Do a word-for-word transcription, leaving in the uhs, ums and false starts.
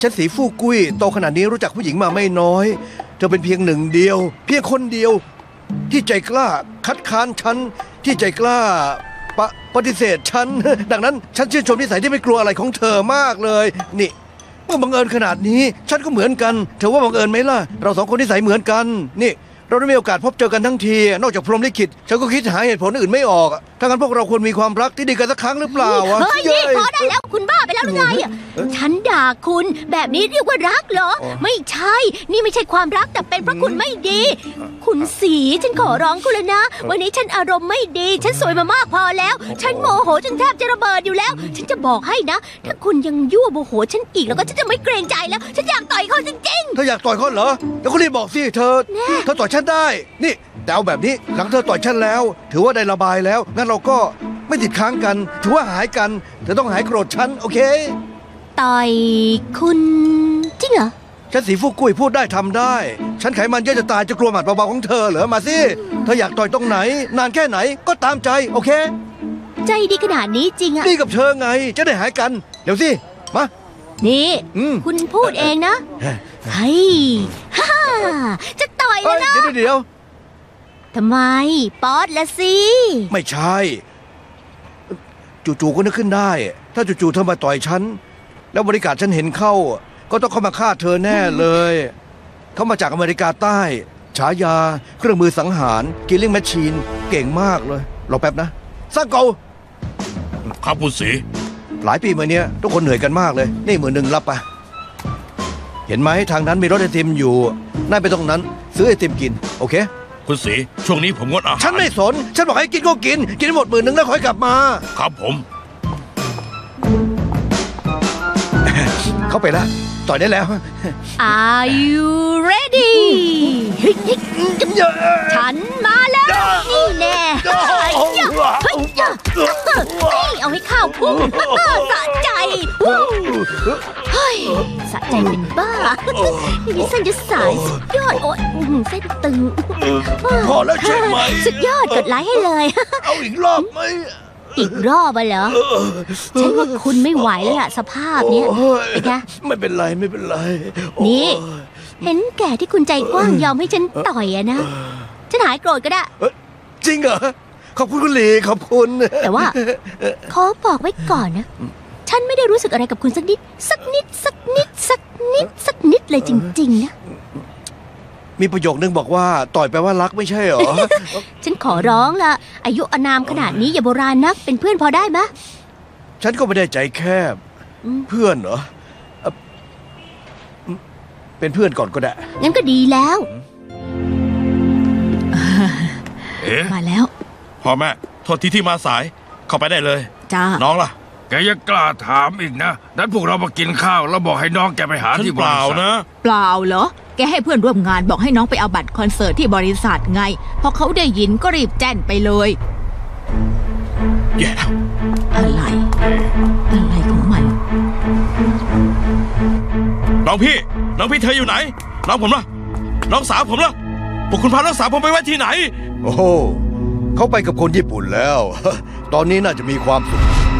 ฉันสีฟู่กุ้ยโตขนาดนี้รู้จักผู้หญิงมาไม่น้อยเธอเป็นเพียงหนึ่งเดียวเพียงคนเดียวที่ใจกล้าคัดค้านฉันที่ใจกล้าปะปฏิเสธฉันดังนั้นฉันชื่นชมนิสัยที่ไม่กลัวอะไรของเธอมากเลยนี่เมื่อบังเอิญขนาดนี้ฉันก็เหมือนกันเธอว่าบังเอิญไหมล่ะเราสองคนนิสัยเหมือนกันนี่เราได้มีโอกาสพบเจอกันทั้งทีนอกจากพรหมลิขิตฉันก็คิดหาเหตุผลอื่นไม่ออกถ้างั้นพวกเราควรมีความรักที่ดีกันสักครั้งหรือเปล่าวะเฮ้ยพอได้แล้วคุณบ้าไปแล้วหรือไงฉันด่าคุณแบบนี้เรียกว่ารักเหรอไม่ใช่นี่ไม่ใช่ความรักแต่เป็นเพราะคุณไม่ดีคุณสีฉันขอร้องคุณแล้วนะวันนี้ฉันอารมณ์ไม่ดีฉันสวยมามากพอแล้วฉันโมโหจนแทบจะระเบิดอยู่แล้วฉันจะบอกให้นะถ้าคุณยังยั่วโมโหฉันอีกแล้วก็ฉันจะไม่เกรงใจแล้วฉันอยากต่อยเขาจริงๆเธออยากต่อยเขาเหรอแล้วก็รีบบอกสิเธอเธอต่อยฉันได้นี่แต่เอาแบบนี้หลังเธอต่อยฉันแล้วถือว่าได้ระบายแล้วงั้นเราก็ไม่ติดค้างกันถือว่าหายกันเธอต้องหายโกรธฉันโอเคต่อยคุณจริงเหรอฉันสีฟูกุ้ยพูดได้ทำได้ฉันไขมันเยอะจะตายจะกลัวหมัดเบาๆของเธอเหรอมาสิเธออยากต่อยตรงไหนนานแค่ไหนก็ตามใจโอเคใจดีขนาดนี้จริงอะดีกับเธอไงจะได้หายกันเดี๋ยวสิมานี่คุณพูดเองนะเฮ้ยฮ่าจะต่อยแล้วนะเดี๋ยวเดี๋ยวทำไมป๊อดละสิไม่ใช่จู่ๆก็นึกขึ้นได้ถ้าจู่ๆเธอมาต่อยฉันแล้วบริการฉันเห็นเข้าก็ต้องเข้ามาฆ่าเธอแน่เลยเขามาจากอเมริกาใต้ฉายาเครื่องมือสังหารกิลลิ่งแมชชีนเก่งมากเลยรอแป๊บนะสร้างเกาครับคุณศรีหลายปีมาเนี้ยทุกคนเหนื่อยกันมากเลยนี่หมื่นหนึ่งรับไปเห็นไหมทางนั้นมีรถไอติมอยู่น่าไปตรงนั้นซื้อไอติมกินโอเคคุณศรีช่วงนี้ผมงดอาหารฉันไม่สนฉันบอกให้กินก็กินกินหมดหมื่นหนึ่งแล้วค่อยกลับมาครับผมเข้าไปแล้วต่อยได้แล้ว Are you ready ฉันมาแล้วนี่แน่เอาให้ข้าวพุ่งสะใจเฮ้ยสะใจเป็นบ้านี่เส้นจะสายสุดยอดโอ๊ยเส้นตึงพอแล้วใช่ไหมสุดยอดกดไลค์ให้เลยเอาอีกรอบไหมอีกรอบอ่ะเหรอฉันว่าคุณไม่ไหวแล้วล่ะสภาพเนี้ยเป็นไงไม่เป็นไรไม่เป็นไรนี่เห็นแก่ที่คุณใจกว้างยอมให้ฉันต่อยอะนะฉันหายโกรธก็ได้จริงเหรอขอบคุณคุณหลีขอบคุณแต่ว่าขอบอกไว้ก่อนนะฉันไม่ได้รู้สึกอะไรกับคุณสักนิดสักนิดสักนิดสักนิดสักนิดเลยจริงๆนะมีประโยคนึงบอกว่าต่อยแปลว่ารักไม่ใช่หรอฉันขอร้องละอายุอานามขนาดนี้อย่าโบราณนักเป็นเพื่อนพอได้ไหมฉันก็ไม่ได้ใจแคบเพื่อนเหรอเป็นเพื่อนก่อนก็ได้งั้นก็ดีแล้วมาแล้วพ่อแม่โทษทีที่มาสายเข้าไปได้เลยจ้าน้องล่ะแกยังกล้าถามอีกนะนั้นพวกเรามากินข้าวแล้วบอกให้น้องแกไปหาที่บริษัทนะเปล่าเหรอแกให้เพื่อนร่วมงานบอกให้น้องไปเอาบัตรคอนเสิร์ตที่บริษัทไงพอเขาได้ยินก็รีบแจ้งไปเลยแย่อะไรอะไรของมันน้องพี่น้องพี่เธออยู่ไหนน้องผมล่ะน้องสาวผมล่ะพวกคุณพาน้องสาวผมไปไว้ที่ไหนโอ้เขาไปกับคนญี่ปุ่นแล้วตอนนี้น่าจะมีความสุข